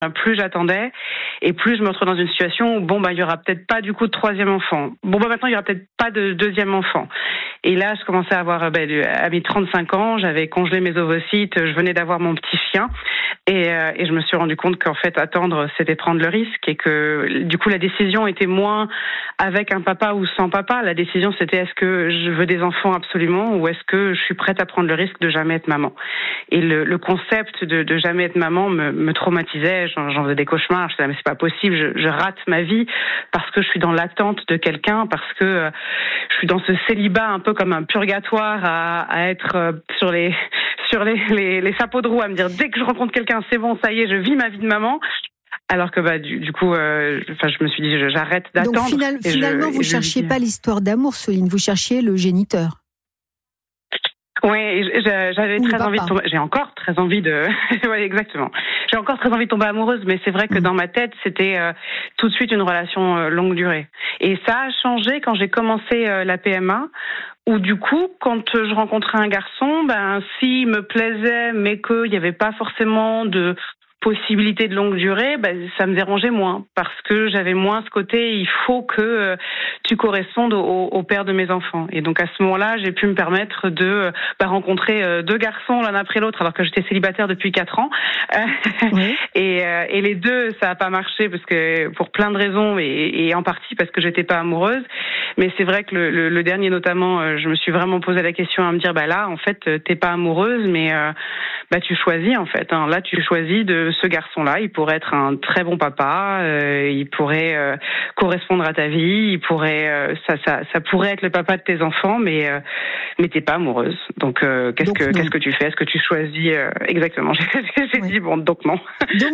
plus j'attendais et plus je me retrouve dans une situation où il y aura peut-être pas du coup de troisième enfant. Maintenant il y aura peut-être pas de deuxième enfant. Et là je commençais à avoir à mes 35 ans, j'avais congelé mes ovocytes, je venais d'avoir mon petit chien et je me suis rendu compte qu'en fait attendre c'était prendre le risque et que du coup la décision était moins avec un papa ou sans papa. La décision c'était est-ce que je veux des enfants absolument ou est-ce que je suis prête à prendre le risque de jamais être maman. Et le concept de jamais être maman me traumatisait. J'en faisais des cauchemars. Je disais mais c'est pas possible. Je rate ma vie parce que je suis dans l'attente de quelqu'un, parce que je suis dans ce célibat un peu comme un purgatoire à être sur les chapeaux de roue, à me dire dès que je rencontre quelqu'un c'est bon, ça y est, je vis ma vie de maman. Alors que du coup, je me suis dit j'arrête d'attendre. Donc finalement, vous cherchiez pas l'histoire d'amour, Soline. Vous cherchiez le géniteur. Oui, j'avais très envie de tomber. J'ai encore très envie de. Oui, exactement. J'ai encore très envie de tomber amoureuse, mais c'est vrai que dans ma tête, c'était tout de suite une relation longue durée. Et ça a changé quand j'ai commencé la PMA, où du coup, quand je rencontrais un garçon, s'il me plaisait, mais qu'il n'y avait pas forcément de possibilité de longue durée, ça me dérangeait moins parce que j'avais moins ce côté il faut que tu correspondes au père de mes enfants. Et donc à ce moment-là, j'ai pu me permettre de rencontrer deux garçons l'un après l'autre alors que j'étais célibataire depuis 4 ans. Oui. Et les deux, ça n'a pas marché parce que pour plein de raisons et en partie parce que j'étais pas amoureuse. Mais c'est vrai que le dernier notamment, je me suis vraiment posé la question à me dire là en fait t'es pas amoureuse mais tu choisis en fait. Là tu choisis de ce garçon-là, il pourrait être un très bon papa, il pourrait correspondre à ta vie, il pourrait ça pourrait être le papa de tes enfants, mais t'es pas amoureuse. Donc qu'est-ce que tu fais? Est-ce que tu choisis exactement? J'ai dit donc non. Donc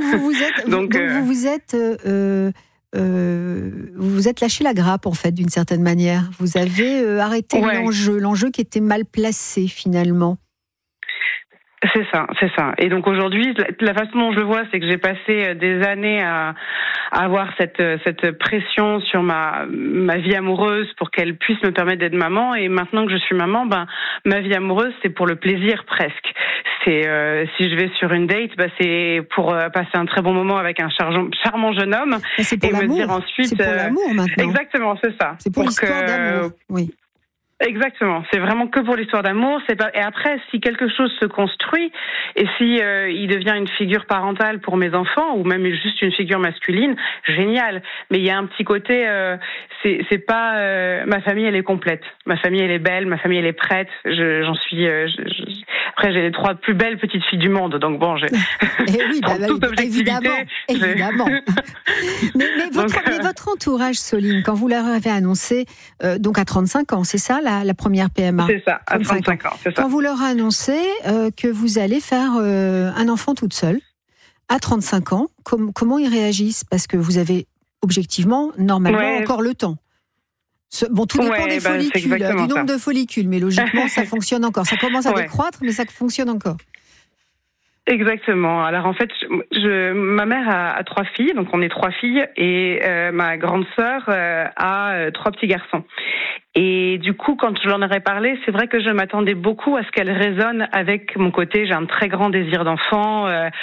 vous vous êtes lâché la grappe en fait d'une certaine manière. Vous avez arrêté l'enjeu qui était mal placé finalement. C'est ça. Et donc aujourd'hui, la façon dont je le vois, c'est que j'ai passé des années à avoir cette pression sur ma vie amoureuse pour qu'elle puisse me permettre d'être maman. Et maintenant que je suis maman, ma vie amoureuse, c'est pour le plaisir presque. C'est si je vais sur une date, c'est pour passer un très bon moment avec un charmant jeune homme et me dire ensuite. C'est pour l'amour maintenant. Exactement, c'est ça. C'est pour l'histoire d'amour. Oui. Exactement, c'est vraiment que pour l'histoire d'amour. Et après, si quelque chose se construit et si il devient une figure parentale pour mes enfants ou même juste une figure masculine, génial. Mais il y a un petit côté, c'est pas ma famille elle est complète, ma famille elle est belle, ma famille elle est prête. J'en suis. Après j'ai les 3 plus belles petites filles du monde, donc bon, j'ai. Oui, toute objectivité, évidemment. mais votre entourage, Soline, quand vous leur avez annoncé, donc à 35 ans, c'est ça la première PMA? C'est ça, à 35 ans, c'est ça. Quand vous leur annoncez que vous allez faire un enfant toute seule, à 35 ans, comment ils réagissent? Parce que vous avez objectivement, normalement, encore le temps. Tout dépend des follicules, du nombre de follicules, mais logiquement, ça fonctionne encore. Ça commence à décroître, mais ça fonctionne encore. Exactement. Alors en fait, ma mère a 3 filles, donc on est 3 filles, et ma grande sœur a 3 petits garçons. Et du coup, quand je leur aurais parlé, c'est vrai que je m'attendais beaucoup à ce qu'elles résonnent avec mon côté. J'ai un très grand désir d'enfant.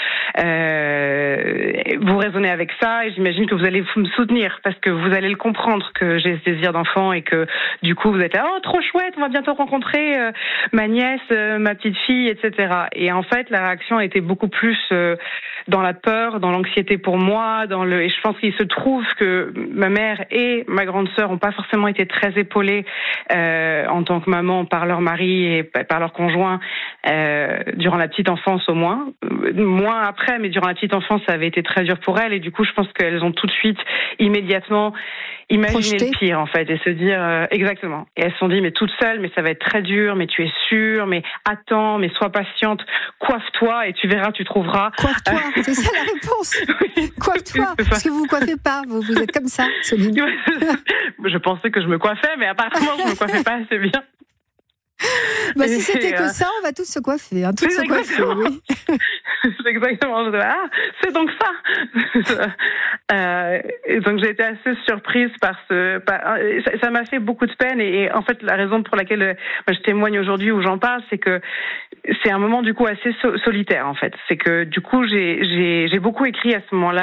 Vous raisonnez avec ça, et j'imagine que vous allez me soutenir parce que vous allez le comprendre que j'ai ce désir d'enfant et que du coup vous êtes là, oh trop chouette, on va bientôt rencontrer ma nièce, ma petite fille, etc. Et en fait, la réaction a été beaucoup plus dans la peur, dans l'anxiété pour moi, et je pense qu'il se trouve que ma mère et ma grande sœur n'ont pas forcément été très épaulées en tant que maman par leur mari et par leur conjoint durant la petite enfance au moins. Moins après, mais durant la petite enfance, ça avait été très dur pour elles et du coup, je pense qu'elles ont tout de suite, immédiatement, imaginé le pire en fait et se dire exactement. Et elles se sont dit mais toute seule, mais ça va être très dur, mais tu es sûre, mais attends, mais sois patiente, coiffe-toi et tu verras, tu trouveras. Coiffe-toi, c'est ça la réponse. Oui, coiffe-toi, parce que vous vous coiffez pas, vous êtes comme ça, Soline. Je pensais que je me coiffais, mais apparemment je me coiffais pas assez bien. Si c'était que ça, on va tous se coiffer, toutes se coiffer, oui. C'est exactement. C'est donc ça. Donc j'ai été assez surprise ça m'a fait beaucoup de peine et en fait la raison pour laquelle je témoigne aujourd'hui ou j'en parle, c'est que c'est un moment du coup assez solitaire en fait. C'est que du coup j'ai beaucoup écrit à ce moment-là.